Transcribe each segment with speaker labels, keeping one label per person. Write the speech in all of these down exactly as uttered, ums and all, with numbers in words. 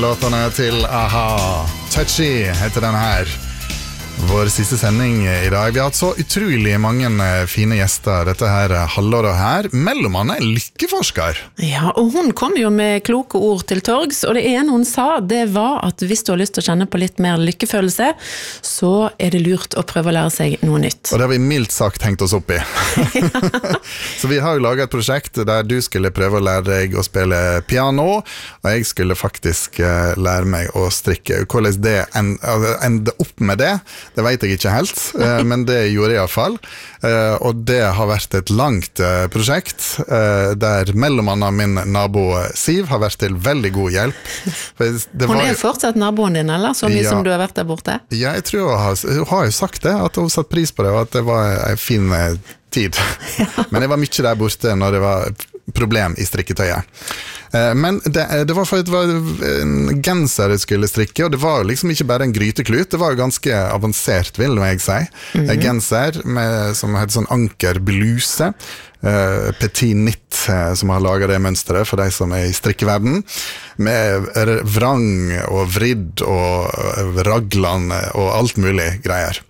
Speaker 1: Låtene til A-ha. Touchy heter den her. Vår siste sending i dag. Vi har hatt så utrolig mange fine gjester dette her halvåret her. Mellom annet en lykkeforsker.
Speaker 2: Ja, og hun kom jo med kloke ord til torgs, og det ene hun sa, det var at hvis du har lyst til å kjenne på litt mer lykkefølelse, så er det lurt å prøve å lære seg noe nytt.
Speaker 1: Og det har vi mildt sagt hengt oss opp i. Så vi har jo laget et prosjekt der du skulle prøve å lære deg å spille piano, og jeg skulle faktisk lære meg å strikke. Hvordan det ender opp med det, det vet jeg ikke helt, men det gjorde jeg i hvert fall. Og det har vært et langt prosjekt, der mellom annet min nabo Siv har vært til veldig god hjelp.
Speaker 2: Hun er jo fortsatt naboen din, eller? Så mye ja, som du har vært der borte?
Speaker 1: Ja, jeg tror hun har, hun har jo sagt det, at hun satt pris på det, og at det var en fin tid. Men jeg var mye der borte når det var problem i strikketøyet. Men det, det var for at det var en genser jeg skulle strikke, og det var liksom ikke bare en gryteklut, det var jo ganske avansert, vil jeg si. Mm-hmm. En genser med, som heter sånn ankerbluse, uh, petit knit, uh, som har laget det mønsteret for de som er i strikkeverden, med vrang og vridd og raglan og alt mulig greier.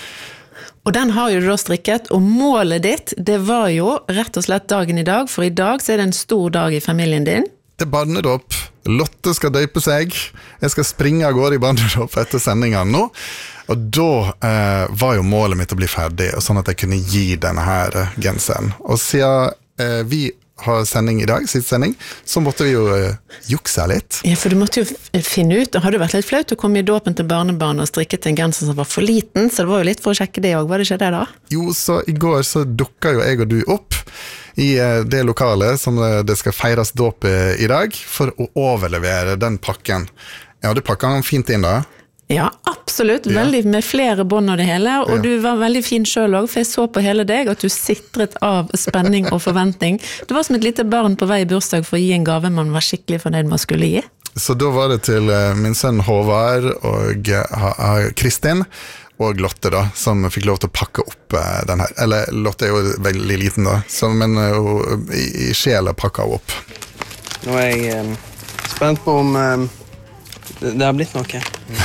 Speaker 2: Og den har jo du da strikket, og målet ditt, det var jo rett og slett dagen i dag, for i dag så er det en stor dag i familien din.
Speaker 1: Det er barnedåp. Lotte skal døpe seg. Jeg skal springe av gårde i barnedåp etter sendingen nå. Og da eh, var jo målet mitt å bli ferdig, og sånn at jeg kunne gi denne her eh, genseren. Og siden eh, vi har sending i dag, siste sending, så måtte vi jo uh, jukse litt.
Speaker 2: Ja, for du måtte jo finne ut, og har du vært litt flaut å komme i dåpen til barnebarn og strikke til en genser som var for liten, så det var jo litt for å sjekke det også, var det ikke det da?
Speaker 1: Jo, så i går så dukket jo jeg og du opp i uh, det lokalet som uh, det skal feires dåp uh, i dag, for å overlevere den pakken. Ja, du pakket den fint inn da?
Speaker 2: Ja, absolutt. Veldig med flere bånd og det hele, og ja, du var veldig fin selv også, for jeg så på hele deg at du sitret av spenning og forventning. Det var som et lite barn på vei i bursdag for å gi en gave man var skikkelig fornøyd med å skulle gi.
Speaker 1: Så da var det til min sønn Håvard og uh, Kristin og Lotte da, som fikk lov til å pakke opp uh, den her. Eller Lotte er jo veldig liten da, så, men uh, i, i sjela pakket hun opp.
Speaker 3: Nå er jeg um, spent på om um, det, det har blitt noe.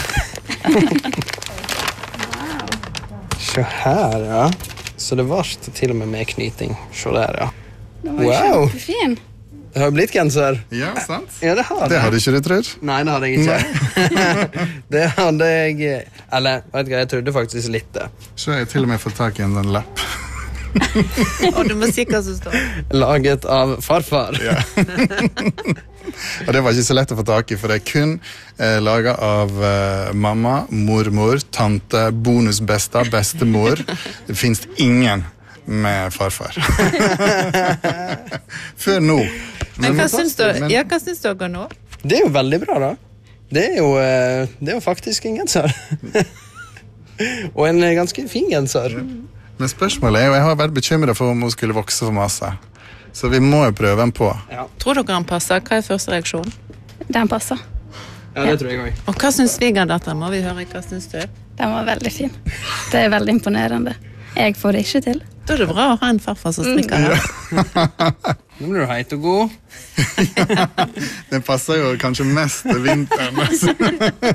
Speaker 3: Se her, ja. Så det var til og med med knyting. Se der, ja.
Speaker 4: Det var wow. Kjempefin.
Speaker 3: Det har blitt genser.
Speaker 1: Ja, sant?
Speaker 3: Ja, det har det.
Speaker 1: Det hadde ikke du trodd?
Speaker 3: Nei, det hadde jeg ikke. Det hadde jeg... Eller, vet du hva, jeg trodde faktisk litt det.
Speaker 1: Så har jeg til og med fått tak i en den lapp.
Speaker 2: Og du må si hva som står.
Speaker 3: Laget av farfar.
Speaker 1: Ja. Og det var ikke så lett å få tak i, for det er kun eh, laget av eh, mamma, mormor, tante, bonusbesta, bestemor. Det finnes ingen med farfar. Før nå.
Speaker 2: Men, men hva syns du, men... ja, hva syns du nå?
Speaker 3: Det er jo veldig bra da. Det er jo, eh, det er jo faktisk en genser. Og en ganske fin genser.
Speaker 1: Men spørsmålet er jo, jeg har vært bekymret for om hun skulle vokse for masse. Så vi må jo prøve den på.
Speaker 3: Ja.
Speaker 2: Tror dere han passer? Hva er første reaksjon?
Speaker 4: Den passer.
Speaker 3: Ja, det tror jeg også.
Speaker 2: Og hva syns svigerdatter? Må vi høre hva syns du?
Speaker 4: Den var veldig fin. Det er veldig imponerende. Jeg får det ikke til.
Speaker 2: Da er det bra å ha en farfar som strikker her.
Speaker 3: Nå blir du heit og god.
Speaker 1: Ja, den passer jo kanskje mest til vinteren.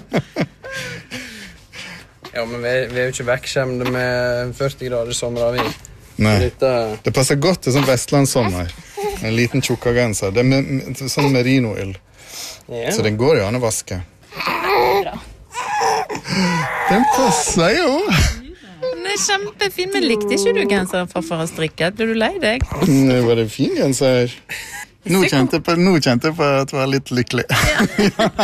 Speaker 3: Ja, men vi er, vi er jo ikke vekkskjemte med førti grader sommer av vi.
Speaker 1: Nei,
Speaker 3: Litt,
Speaker 1: det passer godt til sånn vestlandssommer. En liten tjukkagenser. Det er med, med, sånn merinoill.
Speaker 3: Yeah.
Speaker 1: Så den går jo an å vaske.
Speaker 4: Bra.
Speaker 1: Den passer jo.
Speaker 2: Den er kjempefin, men likte ikke du genseren farfar har strikket? Ble du lei deg?
Speaker 1: Det var en fin genser. Nå kjente jeg på, nå kjente jeg på at jeg var litt lykkelig. Ja.